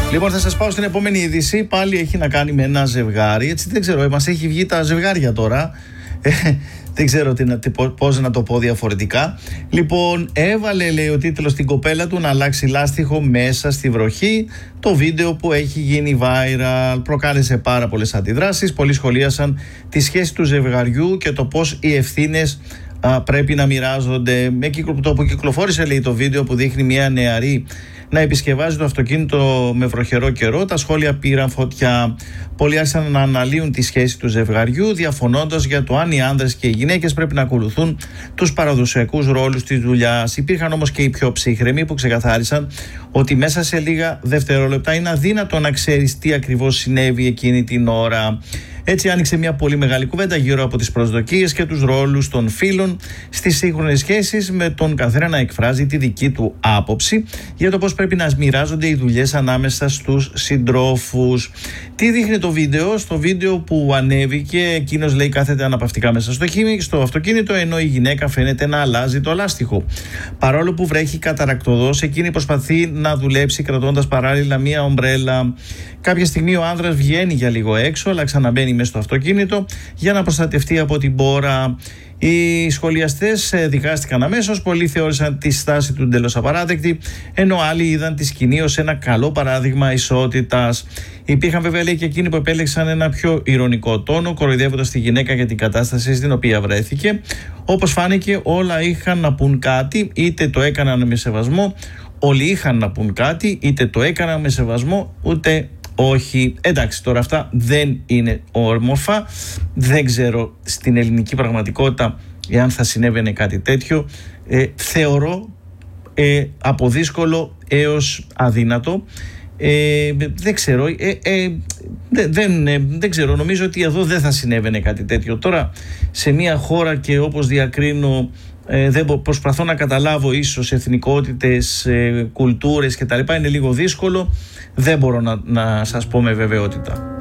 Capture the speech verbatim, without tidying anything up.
Λοιπόν, θα σας πάω στην επόμενη είδηση. Πάλι έχει να κάνει με ένα ζευγάρι. Έτσι, δεν ξέρω, μας έχει βγει τα ζευγάρια τώρα. Ε, δεν ξέρω τι, τι, πώς να το πω διαφορετικά. Λοιπόν, έβαλε, λέει ο τίτλος, την κοπέλα του να αλλάξει λάστιχο μέσα στη βροχή. Το βίντεο που έχει γίνει viral προκάλεσε πάρα πολλές αντιδράσεις. Πολλοί σχολίασαν τη σχέση του ζευγαριού και το πώς οι ευθύνες α, πρέπει να μοιράζονται. Με το που κυκλοφόρησε, λέει, το βίντεο που δείχνει μια νεαρή να επισκευάζει το αυτοκίνητο με βροχερό καιρό. Τα σχόλια πήραν φωτιά. Πολλοί άρχισαν να αναλύουν τη σχέση του ζευγαριού, διαφωνώντας για το αν οι άνδρες και οι γυναίκες πρέπει να ακολουθούν τους παραδοσιακούς ρόλους της δουλειάς. Υπήρχαν όμως και οι πιο ψύχρεμοι που ξεκαθάρισαν ότι μέσα σε λίγα δευτερόλεπτα είναι αδύνατο να ξέρεις τι ακριβώς συνέβη εκείνη την ώρα. Έτσι άνοιξε μια πολύ μεγάλη κουβέντα γύρω από τις προσδοκίες και τους ρόλους των φίλων στις σύγχρονες σχέσεις, με τον καθένα να εκφράζει τη δική του άποψη για το πώς πρέπει να μοιράζονται οι δουλειές ανάμεσα στους συντρόφους. Τι δείχνει το βίντεο? Στο βίντεο που ανέβηκε, εκείνος, λέει, κάθεται αναπαυτικά μέσα στο, στο αυτοκίνητο, ενώ η γυναίκα φαίνεται να αλλάζει το λάστιχο. Παρόλο που βρέχει καταρακτωδώς, εκείνη προσπαθεί να δουλέψει κρατώντας παράλληλα μια ομπρέλα. Κάποια στιγμή ο άνδρας βγαίνει για λίγο έξω, αλλά ξαναμπαίνει μέσα στο αυτοκίνητο για να προστατευτεί από την μπόρα. Οι σχολιαστές δικάστηκαν αμέσως. Πολλοί θεώρησαν τη στάση του εντελώς απαράδεκτη, ενώ άλλοι είδαν τη σκηνή ως ένα καλό παράδειγμα ισότητας. Υπήρχαν βέβαια, λέει, και εκείνοι που επέλεξαν ένα πιο ειρωνικό τόνο, κοροϊδεύοντας τη γυναίκα για την κατάσταση στην οποία βρέθηκε. Όπως φάνηκε, όλα είχαν να πούν κάτι, είτε το έκαναν με σεβασμό. Όλοι είχαν να πούν κάτι, είτε το έκαναν με σεβασμό, ούτε όχι. Εντάξει, τώρα αυτά δεν είναι όμορφα. Δεν ξέρω στην ελληνική πραγματικότητα εάν θα συνέβαινε κάτι τέτοιο. Ε, θεωρώ ε, από δύσκολο έως αδύνατο. Ε, δεν ξέρω. Ε, ε, δεν, ε, δεν ξέρω. Νομίζω ότι εδώ δεν θα συνέβαινε κάτι τέτοιο. Τώρα, σε μια χώρα, και όπως διακρίνω, Ε, δεν προσπαθώ να καταλάβω ίσως εθνικότητες, ε, κουλτούρες κτλ. Είναι λίγο δύσκολο. Δεν μπορώ να, να σας πω με βεβαιότητα.